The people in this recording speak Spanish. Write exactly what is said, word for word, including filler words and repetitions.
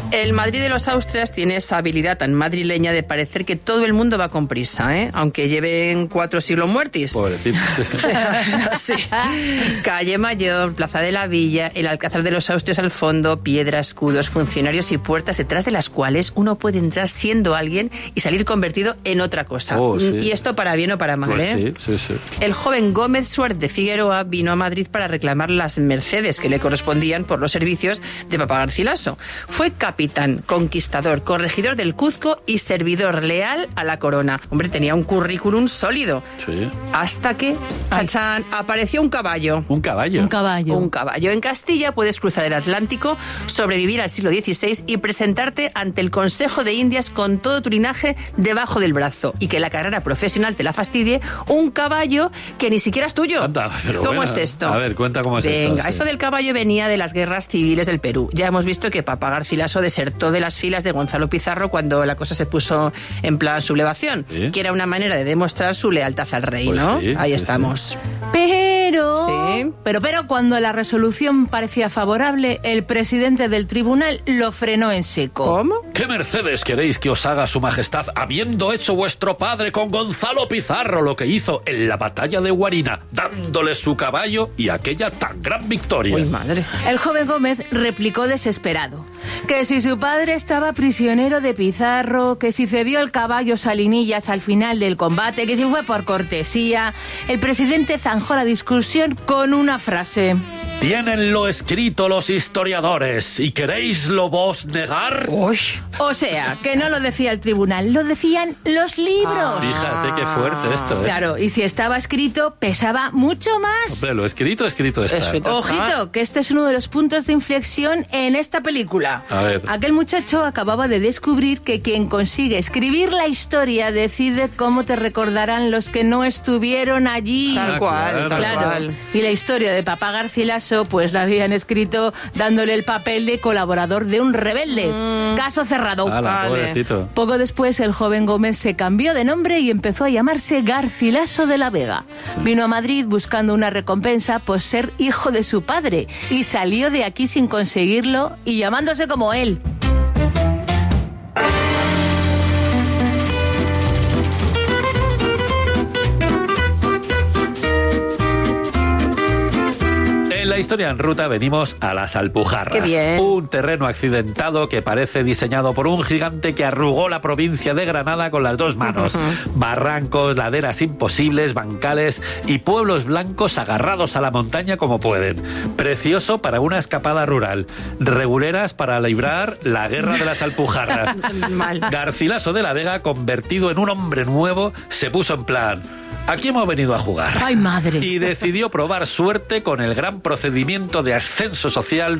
El Madrid de los Austrias tiene esa habilidad tan madrileña de parecer que todo el mundo va con prisa, ¿eh? Aunque lleven cuatro siglos muertis. Pobrecito. Sí. Calle Mayor, Plaza de la Villa, el Alcázar de los Austrias al fondo, piedra, escudos, funcionarios y puertas detrás de las cuales uno puede entrar siendo alguien y salir convertido en otra cosa. Oh, sí. Y esto para bien o para mal, Pues ¿eh? sí, sí, sí. El joven Gómez Suárez de Figueroa vino a Madrid para reclamar las mercedes que le correspondían por los servicios de Papá Garcilaso. Fue capitán, conquistador, corregidor del Cuzco y servidor leal a la corona. Hombre, tenía un currículum sólido. Sí. Hasta que, chachán, apareció un caballo. Un caballo. Un caballo. Un caballo. En Castilla puedes cruzar el Atlántico, sobrevivir al siglo dieciséis y presentarte ante el Consejo de Indias con todo tu linaje debajo del brazo. Y que la carrera profesional te la fastidie un caballo que ni siquiera es tuyo. Anda, pero ¿Cómo bueno, es esto? A ver, cuenta cómo es Venga, esto. Venga, esto del caballo venía de las guerras civiles del Perú. Ya hemos visto que Papá Garcilaso desertó de las filas de Gonzalo Pizarro cuando la cosa se puso en plan sublevación, ¿Sí? que era una manera de demostrar su lealtad al rey, Pues ¿no? sí, Ahí sí, estamos. sí. Pero, Sí. pero, pero cuando la resolución parecía favorable, el presidente del tribunal lo frenó en seco. ¿Cómo? ¿Qué mercedes queréis que os haga su majestad, habiendo hecho vuestro padre con Gonzalo Pizarro lo que hizo en la batalla de Guarina, dándole su caballo y aquella tan gran victoria? Uy, madre. El joven Gómez replicó desesperado que si su padre estaba prisionero de Pizarro, que si cedió el caballo Salinillas al final del combate, que si fue por cortesía. El presidente zanjó la discusión con una frase. Tienenlo escrito los historiadores, ¿y queréislo vos negar? Uy. O sea, que no lo decía el tribunal, lo decían los libros. Fíjate qué fuerte esto, ¿eh? Claro, y si estaba escrito, pesaba mucho más. Hombre, lo escrito, escrito está. Escrito. Ojito, que este es uno de los puntos de inflexión en esta película. A ver. Aquel muchacho acababa de descubrir que quien consigue escribir la historia decide cómo te recordarán los que no estuvieron allí. Tal Ah, cual, claro. tal Claro, cual. y la historia de Papá Garcilaso pues la habían escrito dándole el papel de colaborador de un rebelde. Mm. Caso cerrado. Ala, Vale. pobrecito. Poco después el joven Gómez se cambió de nombre y empezó a llamarse Garcilaso de la Vega. Vino a Madrid buscando una recompensa por ser hijo de su padre y salió de aquí sin conseguirlo y llamándose como él. En la historia en ruta venimos a las Alpujarras. Qué bien. Un terreno accidentado que parece diseñado por un gigante que arrugó la provincia de Granada con las dos manos. Barrancos, laderas imposibles, bancales y pueblos blancos agarrados a la montaña como pueden. Precioso para una escapada rural. Reguleras para librar la guerra de las Alpujarras. Mal. Garcilaso de la Vega, convertido en un hombre nuevo, se puso en plan: aquí hemos venido a jugar. ¡Ay, madre! Y decidió probar suerte con el gran procedimiento de ascenso social